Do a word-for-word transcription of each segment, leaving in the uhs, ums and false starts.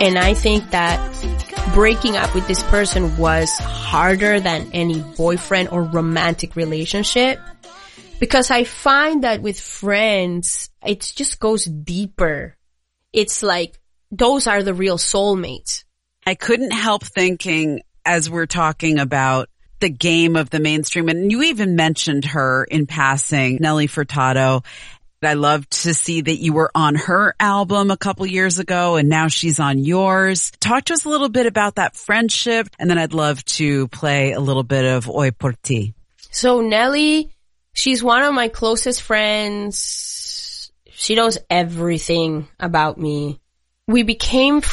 And I think that breaking up with this person was harder than any boyfriend or romantic relationship. Because I find that with friends, it just goes deeper. It's like, those are the real soulmates. I couldn't help thinking as we're talking about the game of the mainstream, and you even mentioned her in passing, Nelly Furtado. I loved to see that you were on her album a couple years ago and now she's on yours. Talk to us a little bit about that friendship, and then I'd love to play a little bit of Hoy Por Ti. So Nelly, she's one of my closest friends. She knows everything about me. We became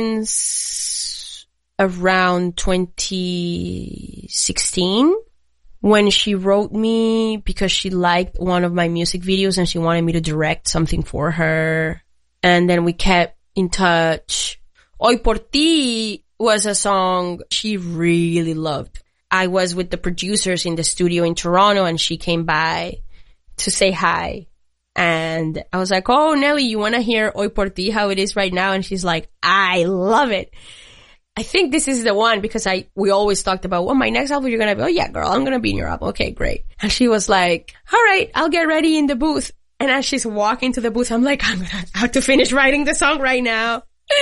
friends around twenty sixteen. When she wrote me because she liked one of my music videos and she wanted me to direct something for her. And then we kept in touch. Hoy Por Ti was a song she really loved. I was with the producers in the studio in Toronto and she came by to say hi. And I was like, oh, Nelly, you want to hear Hoy Por Ti, how it is right now? And she's like, I love it. I think this is the one because I, we always talked about, well, my next album, you're going to be, oh yeah, girl, I'm going to be in your album. Okay, great. And she was like, all right, I'll get ready in the booth. And as she's walking to the booth, I'm like, I'm going to have to finish writing the song right now.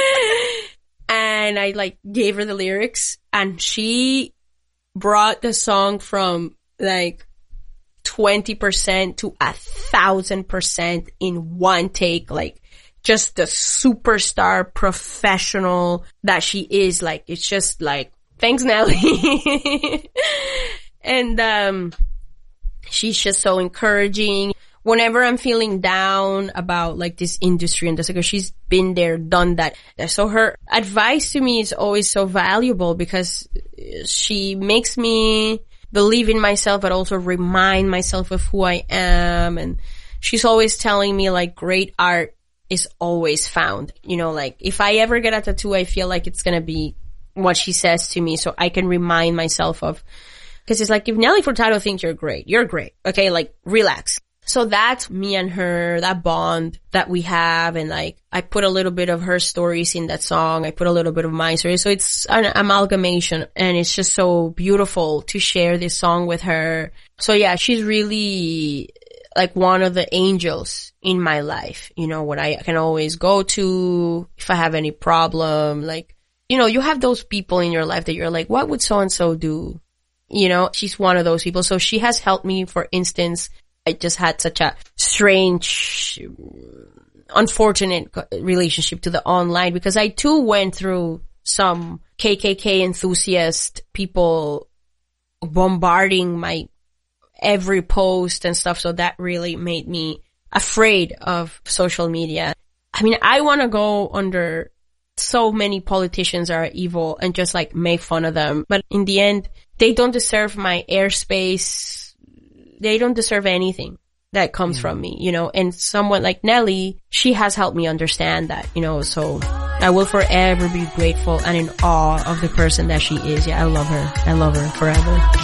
And I like gave her the lyrics and she brought the song from like twenty percent to a thousand percent in one take, like, just the superstar professional that she is. Like, it's just like, thanks, Nelly. And, um, she's just so encouraging. Whenever I'm feeling down about like this industry and this, because she's been there, done that. So her advice to me is always so valuable because she makes me believe in myself, but also remind myself of who I am. And she's always telling me like great art is always found. You know, like if I ever get a tattoo, I feel like it's going to be what she says to me so I can remind myself of, because it's like if Nelly Furtado thinks you're great, you're great. Okay, like relax. So that's me and her, that bond that we have. And like I put a little bit of her stories in that song. I put a little bit of my stories. So it's an amalgamation and it's just so beautiful to share this song with her. So yeah, she's really like one of the angels in my life, you know, what I can always go to if I have any problem. Like, you know, you have those people in your life that you're like, what would so-and-so do? You know, she's one of those people. So she has helped me. For instance, I just had such a strange, unfortunate relationship to the online because I too went through some K K K enthusiast people bombarding my every post and stuff. So that really made me afraid of social media. I mean, I want to go under so many politicians are evil and just like make fun of them. But in the end, they don't deserve my airspace. They don't deserve anything that comes mm-hmm. from me, you know, and someone like Nelly, she has helped me understand that, you know, so I will forever be grateful and in awe of the person that she is. Yeah, I love her. I love her forever.